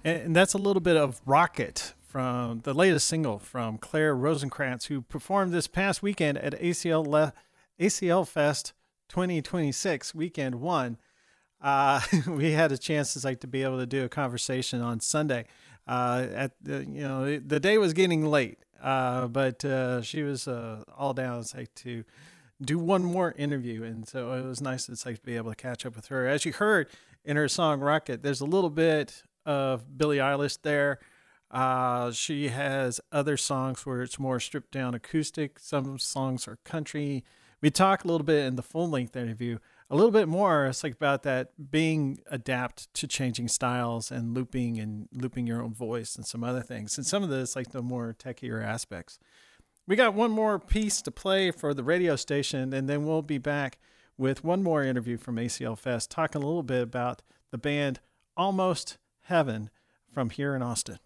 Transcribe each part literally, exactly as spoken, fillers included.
And, and that's a little bit of Rocket from the latest single from Claire Rosenkrantz, who performed this past weekend at A C L Le- A C L Fest twenty twenty-six, weekend one. Uh, we had a chance to, like, to be able to do a conversation on Sunday. Uh, at the, you know, the day was getting late, uh, but uh, she was uh, all down, it's like, to do one more interview, and so it was nice it's like to be able to catch up with her. As you heard in her song Rocket, there's a little bit of Billie Eilish there. Uh, she has other songs where it's more stripped down acoustic. Some songs are country. We talk a little bit in the full length interview, a little bit more. It's like about that being adapt to changing styles and looping and looping your own voice and some other things. And some of this, like the more techier aspects. We got one more piece to play for the radio station, and then we'll be back with one more interview from A C L Fest, talking a little bit about the band Almost Heaven from here in Austin.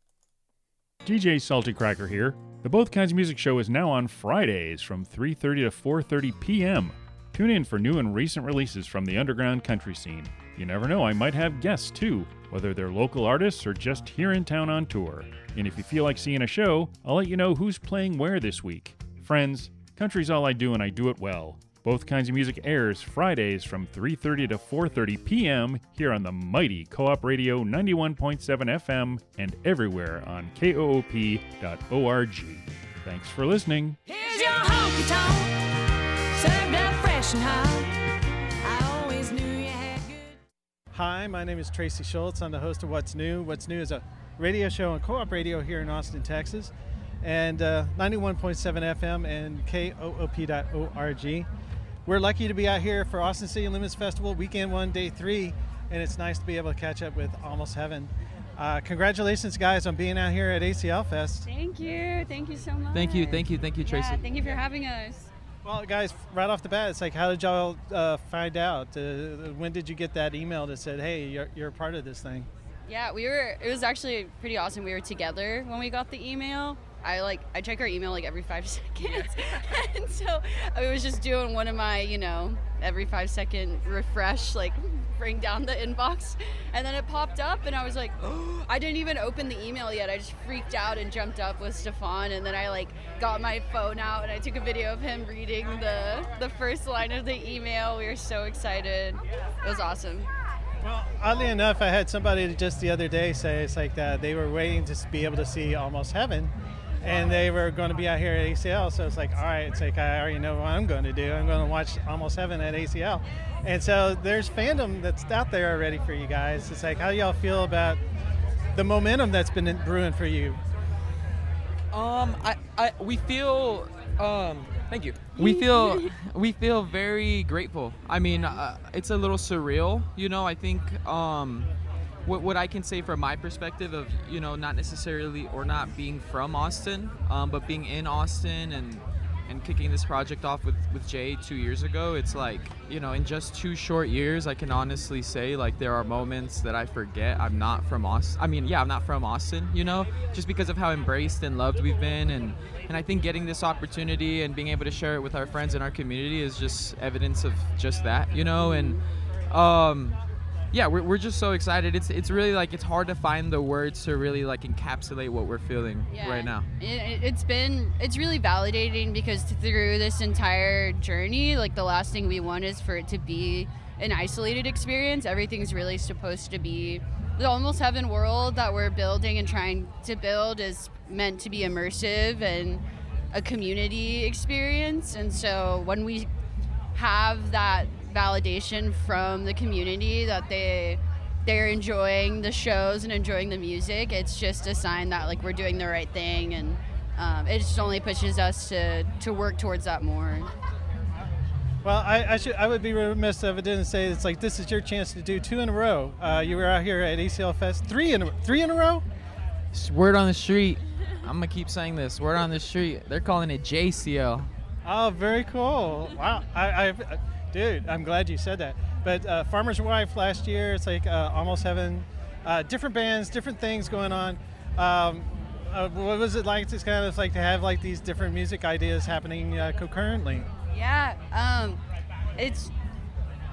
D J Salty Cracker here. The Both Kinds of Music Show is now on Fridays from three thirty to four thirty p.m. Tune in for new and recent releases from the underground country scene. You never know, I might have guests too, whether they're local artists or just here in town on tour. And if you feel like seeing a show, I'll let you know who's playing where this week. Friends, country's all I do and I do it well. Both Kinds of Music airs Fridays from three thirty to four thirty p.m. here on the mighty Co-op Radio ninety-one point seven F M and everywhere on K O O P dot org. Thanks for listening. Here's your honky tonk, served up fresh and hot. I always knew you had good. Hi, my name is Tracy Schultz. I'm the host of What's New. What's New is a radio show on Co-op Radio here in Austin, Texas, and uh, ninety-one point seven F M and K O O P dot org. We're lucky to be out here for Austin City Limits Festival, weekend one, day three, and it's nice to be able to catch up with Almost Heaven. Uh, congratulations, guys, on being out here at A C L Fest. Thank you. Thank you so much. Thank you, thank you, thank you, Tracy. Yeah, thank you for having us. Well, guys, right off the bat, it's like, how did y'all uh, find out? Uh, when did you get that email that said, hey, you're, you're a part of this thing? Yeah, we were, it was actually pretty awesome. We were together when we got the email. I like, I check our email like every five seconds. And so I was just doing one of my, you know, every five second refresh, like bring down the inbox. And then it popped up and I was like, oh, I didn't even open the email yet. I just freaked out and jumped up with Stefan. And then I like got my phone out and I took a video of him reading the, the first line of the email. We were so excited. It was awesome. Well, oddly enough, I had somebody just the other day say it's like that they were waiting to be able to see Almost Heaven. And they were going to be out here at A C L, so it's like, all right, it's like I already know what I'm going to do. I'm going to watch Almost Heaven at A C L. And so there's fandom that's out there already for you guys. It's like, how do y'all feel about the momentum that's been brewing for you? Um, I, I, we feel, um, thank you. We feel, we feel very grateful. I mean, uh, it's a little surreal, you know. I think, um, what what I can say from my perspective of, you know, not necessarily or not being from Austin, um, but being in Austin and and kicking this project off with, with Jay two years ago, it's like, you know, in just two short years, I can honestly say, like, there are moments that I forget I'm not from Austin. I mean, yeah, I'm not from Austin, you know, just because of how embraced and loved we've been. And, and I think getting this opportunity and being able to share it with our friends in our community is just evidence of just that, you know. And, um... yeah, we're we're just so excited. It's it's really like it's hard to find the words to really like encapsulate what we're feeling yeah. right now. It, it's been it's really validating because through this entire journey, like the last thing we want is for it to be an isolated experience. Everything's really supposed to be the Almost Heaven world that we're building and trying to build is meant to be immersive and a community experience. And so when we have that validation from the community that they they're enjoying the shows and enjoying the music, it's just a sign that like we're doing the right thing, and um, it just only pushes us to to work towards that more. Well, I, I should I would be remiss if I didn't say it's like this is your chance to do two in a row. Uh, you were out here at A C L Fest three in a, three in a row. Word on the street. I'm gonna keep saying this. Word on the street. They're calling it J C L. Oh, very cool. Wow. I, I Dude, I'm glad you said that. But uh, Farmer's Wife last year, it's like uh, Almost Heaven, uh, different bands, different things going on. Um, uh, what was it like to kind of like to have like these different music ideas happening uh, concurrently? Yeah, um, it's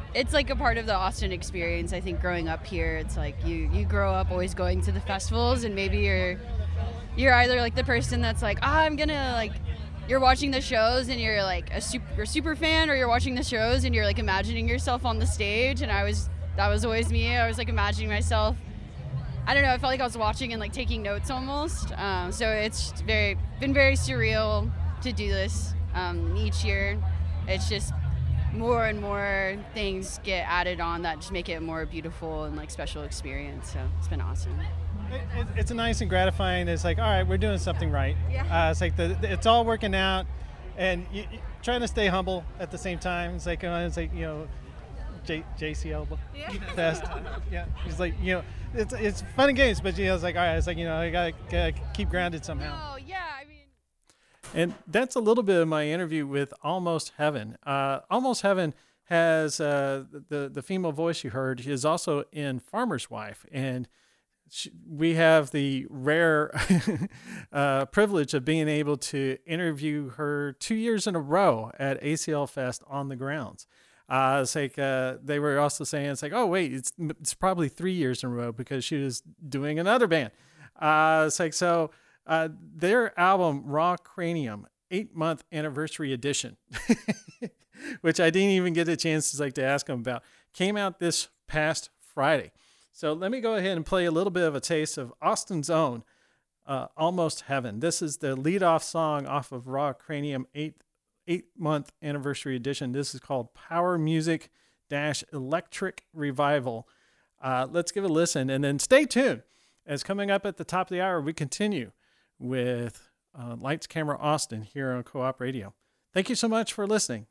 it's like a part of the Austin experience. I think growing up here, it's like you you grow up always going to the festivals, and maybe you're you're either like the person that's like, ah, I'm gonna like, you're watching the shows and you're like a super you're a super fan, or you're watching the shows and you're like imagining yourself on the stage. And I was that was always me. I was like imagining myself. I don't know. I felt like I was watching and like taking notes almost. Um, so it's very been very surreal to do this um, each year. It's just more and more things get added on that just make it a more beautiful and like special experience. So it's been awesome. It, it, it's nice and gratifying. It's like, all right, we're doing something right. Yeah. Uh, it's like the, the- it's all working out, and you, you trying to stay humble at the same time. It's like, uh, it's like you know, J, JCL Fest. Yeah. It's like, you know, it's it's fun and games, but you know, it's like, all right, it's like, you know, I gotta, gotta keep grounded somehow. Oh yeah, I mean. And that's a little bit of my interview with Almost Heaven. Uh, Almost Heaven has uh, the the female voice you heard is also in Farmer's Wife, and she, we have the rare uh, privilege of being able to interview her two years in a row at A C L Fest on the grounds. Uh, it's like uh, they were also saying it's like, oh wait, it's it's probably three years in a row because she was doing another band. Uh, it's like so. Uh, their album Raw Cranium eight month anniversary edition, which I didn't even get a chance to like to ask them about, came out this past Friday. So let me go ahead and play a little bit of a taste of Austin's own uh, Almost Heaven. This is the lead off song off of Raw Cranium eight eight month anniversary edition. This is called Power Music Dash Electric Revival. Uh, let's give it a listen, and then stay tuned, as coming up at the top of the hour we continue with uh, Lights Camera Austin here on Co-op Radio. Thank you so much for listening.